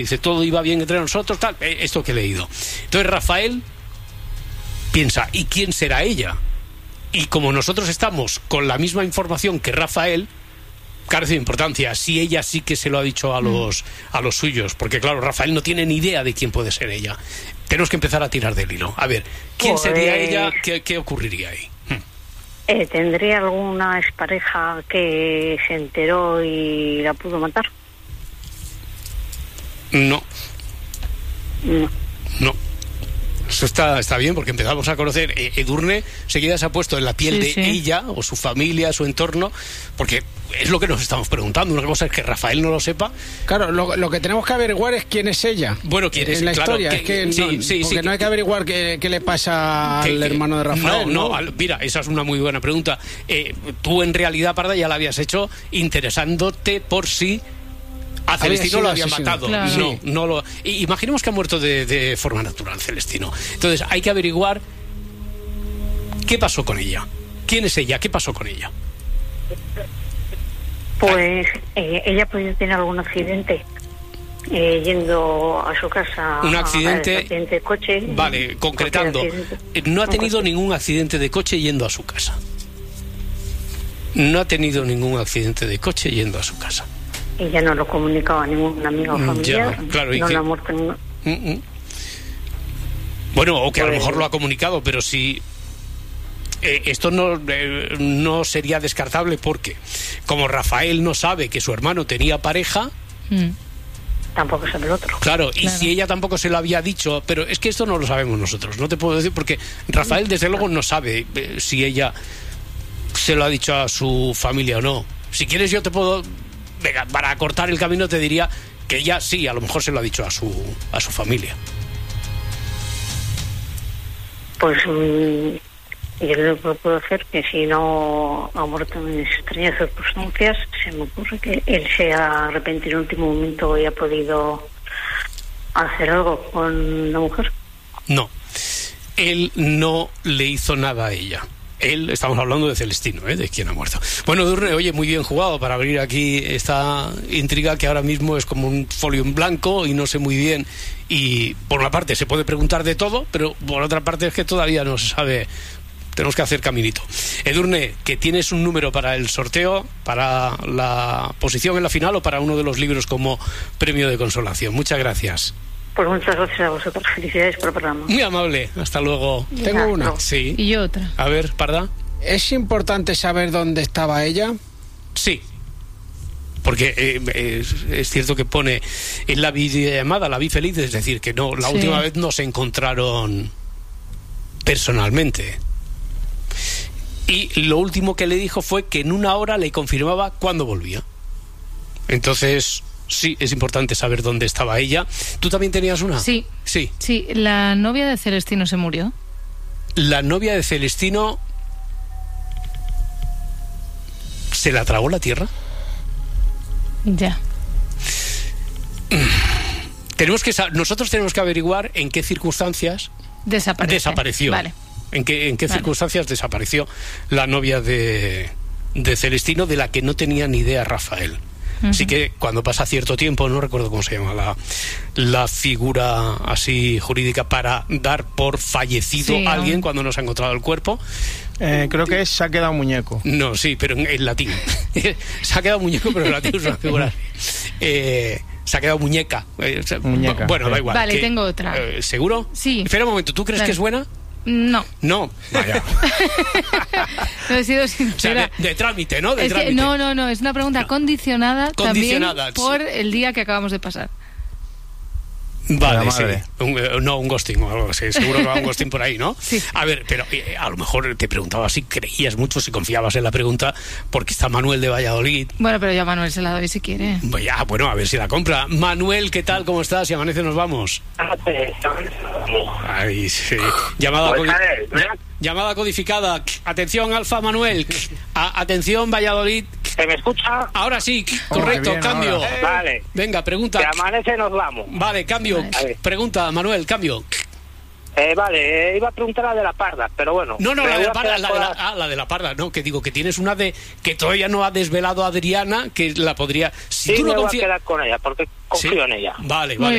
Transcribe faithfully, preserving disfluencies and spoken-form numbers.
Dice, todo iba bien entre nosotros, tal, esto que he leído. Entonces Rafael piensa, ¿y quién será ella? Y como nosotros estamos con la misma información que Rafael, carece de importancia si ella sí que se lo ha dicho a los, a los suyos, porque claro, Rafael no tiene ni idea de quién puede ser ella. Tenemos que empezar a tirar del hilo. A ver, ¿quién pues, sería ella? ¿Qué, qué ocurriría ahí? Eh, ¿Tendría alguna expareja que se enteró y la pudo matar? No. No. No. Eso está, está bien, porque empezamos a conocer. eh, Edurne seguida se ha puesto en la piel Sí, de sí. ella, o su familia, su entorno, porque es lo que nos estamos preguntando. Una cosa es que Rafael no lo sepa. Claro, lo, lo que tenemos que averiguar es quién es ella. Bueno, quién es, en la claro, historia. que- es que sí, no, sí, porque sí, no hay que averiguar qué, qué le pasa que- al que- hermano de Rafael. No, No, no, al- mira, esa es una muy buena pregunta. Eh, tú, en realidad, Parda, ya la habías hecho interesándote por si a Celestino sido lo habían asesinado. matado. Claro. No, no lo. i- Imaginemos que ha muerto de, de forma natural Celestino. Entonces, hay que averiguar qué pasó con ella. ¿Quién es ella? ¿Qué pasó con ella? Pues eh, ella podía tener algún accidente eh, yendo a su casa. Un a- accidente- a- accidente de coche. Vale, concretando. Cualquier accidente. eh, No ha Un tenido coche. ningún accidente de coche yendo a su casa. No ha tenido ningún accidente de coche yendo a su casa. Ella no lo comunicaba a ningún amigo o Mm, familiar. ya, claro, ¿y no qué? la ha muerto ningún- Mm, mm. Bueno, o que a lo Pues- mejor lo ha comunicado, pero si eh, esto no, eh, no sería descartable, porque como Rafael no sabe que su hermano tenía pareja, Mm. Tampoco sabe el otro. claro, y Claro. si ella tampoco se lo había dicho, pero es que esto no lo sabemos nosotros, no te puedo decir, porque Rafael desde luego no sabe eh, si ella se lo ha dicho a su familia o no. Si quieres yo te puedo, venga, para cortar el camino te diría que ella sí, a lo mejor se lo ha dicho a su, a su familia. Pues mm, yo lo que puedo hacer, que si no ha muerto en extrañas circunstancias, se me ocurre que él se ha arrepentido en el último momento y ha podido hacer algo con la mujer. No, él no le hizo nada a ella. Él, estamos hablando de Celestino, ¿eh? De quien ha muerto. Bueno, Edurne, oye, muy bien jugado para abrir aquí esta intriga que ahora mismo es como un folio en blanco y no sé muy bien. Y por una parte se puede preguntar de todo, pero por otra parte es que todavía no se sabe. Tenemos que hacer caminito. Edurne, que tienes un número para el sorteo, para la posición en la final o para uno de los libros como premio de consolación. Muchas gracias. Pues muchas gracias a vosotros. Felicidades por el programa. Muy amable. Hasta luego. Tengo una. Sí. Y yo otra. A ver, Parda. ¿Es importante saber dónde estaba ella? Sí. Porque eh, es, es cierto que pone en la videollamada, la vi feliz, es decir, que no, la Sí. última vez no se encontraron personalmente. Y lo último que le dijo fue que en una hora le confirmaba cuándo volvía. Entonces, sí, es importante saber dónde estaba ella. ¿Tú también tenías una? Sí. Sí. Sí, la novia de Celestino se murió. La novia de Celestino se la tragó la tierra. Ya. Tenemos que sa- nosotros tenemos que averiguar en qué circunstancias Desapareció. desapareció. Vale. ¿En qué, en qué Vale. circunstancias desapareció la novia de, de Celestino, de la que no tenía ni idea Rafael? Así que cuando pasa cierto tiempo, no recuerdo cómo se llama la, la figura así jurídica para dar por fallecido Sí, a alguien aún. cuando no se ha encontrado el cuerpo. Eh, creo que es se ha quedado muñeco. No, sí, pero en, en latín. Se ha quedado muñeco, pero en latín es una figura así. Eh, se ha quedado muñeca. Eh, se- Muñeca, Bueno, sí. da igual. Vale, que- tengo otra. eh, ¿Seguro? Sí. Espera un momento, ¿tú crees Dale. que es buena? No, No. Vaya. no he sido O sea, sincera. de, de trámite, ¿no? De Es que- trámite. no, no, no, es una pregunta condicionada, Condicionada, también por el día que acabamos de pasar. Vale, La sí. madre. Un, eh, no, un ghosting o algo así. Seguro que va un ghosting por ahí, ¿no? Sí. A ver, pero eh, a lo mejor te preguntaba si creías mucho, si confiabas en la pregunta, porque está Manuel de Valladolid. Bueno, pero yo a Manuel se la doy si quiere. Pues ya, bueno, a ver si la compra. Manuel, ¿qué tal? ¿Cómo estás? Si amanece nos vamos. Ay, sí. Llamada, Pues, codi- a ver, ll- llamada codificada. Atención, Alfa Manuel. A- atención, Valladolid. ¿Se me escucha? Ahora sí, Oh, correcto, qué bien, cambio. ahora. Vale. Venga, Que pregunta. amanece nos vamos. Vale, cambio. Vale. Pregunta, Manuel, cambio. Eh, vale, eh, iba a preguntar la de la parda, pero bueno. No, no, me la de voy la a parda, quedar la con de la, ah, la de la parda, no, que digo que tienes una de que todavía no ha desvelado Adriana, que la podría... Si Sí, tú me no voy a confías... quedar con ella, porque confío Sí. en ella. Vale, Muy vale.